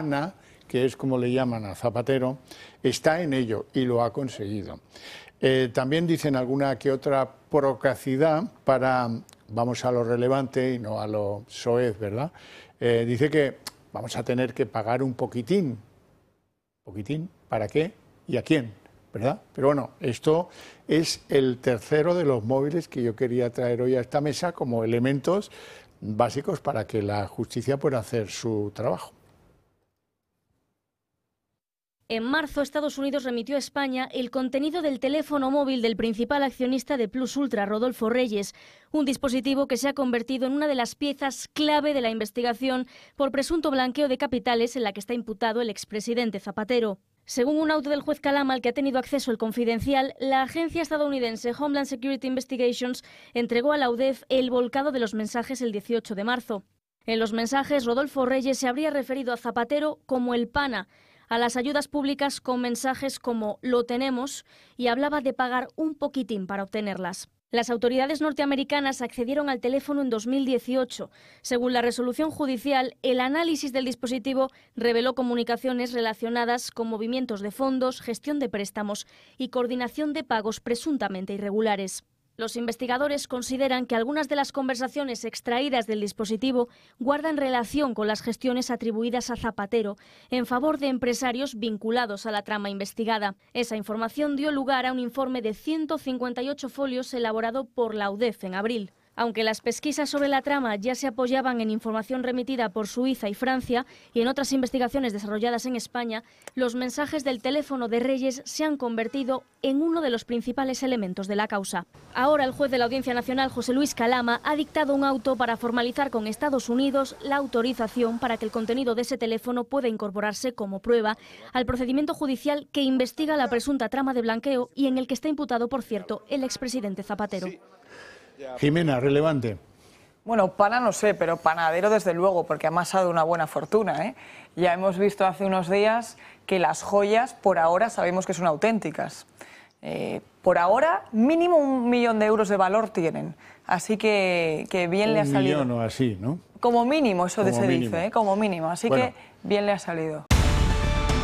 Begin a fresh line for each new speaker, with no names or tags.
pana, que es como le llaman a Zapatero, está en ello y lo ha conseguido. También dicen alguna que otra procacidad para, vamos a lo relevante y no a lo soez, ¿verdad? Dice que vamos a tener que pagar un poquitín. ¿Poquitín? ¿Para qué? ¿Y a quién? ¿Verdad? Pero bueno, esto es el tercero de los móviles que yo quería traer hoy a esta mesa como elementos básicos para que la justicia pueda hacer su trabajo.
En marzo, Estados Unidos remitió a España el contenido del teléfono móvil del principal accionista de Plus Ultra, Rodolfo Reyes, un dispositivo que se ha convertido en una de las piezas clave de la investigación por presunto blanqueo de capitales en la que está imputado el expresidente Zapatero. Según un auto del juez Calama al que ha tenido acceso el Confidencial, la agencia estadounidense Homeland Security Investigations entregó a la UDEF el volcado de los mensajes el 18 de marzo. En los mensajes, Rodolfo Reyes se habría referido a Zapatero como el pana, a las ayudas públicas con mensajes como «lo tenemos» y hablaba de pagar un poquitín para obtenerlas. Las autoridades norteamericanas accedieron al teléfono en 2018. Según la resolución judicial, el análisis del dispositivo reveló comunicaciones relacionadas con movimientos de fondos, gestión de préstamos y coordinación de pagos presuntamente irregulares. Los investigadores consideran que algunas de las conversaciones extraídas del dispositivo guardan relación con las gestiones atribuidas a Zapatero en favor de empresarios vinculados a la trama investigada. Esa información dio lugar a un informe de 158 folios elaborado por la UDEF en abril. Aunque las pesquisas sobre la trama ya se apoyaban en información remitida por Suiza y Francia y en otras investigaciones desarrolladas en España, los mensajes del teléfono de Reyes se han convertido en uno de los principales elementos de la causa. Ahora el juez de la Audiencia Nacional, José Luis Calama, ha dictado un auto para formalizar con Estados Unidos la autorización para que el contenido de ese teléfono pueda incorporarse como prueba al procedimiento judicial que investiga la presunta trama de blanqueo y en el que está imputado, por cierto, el expresidente Zapatero.
Jimena, relevante.
Bueno, pana no sé, pero panadero desde luego, porque ha amasado una buena fortuna, ¿eh? Ya hemos visto hace unos días que las joyas, por ahora, sabemos que son auténticas. Por ahora, mínimo 1 millón de euros de valor tienen. Así que bien le ha salido.
1 millón o así, ¿no?
Como mínimo, eso
Como
se
mínimo.
dice, ¿eh? Como mínimo. Así
Bueno.
que bien le ha salido.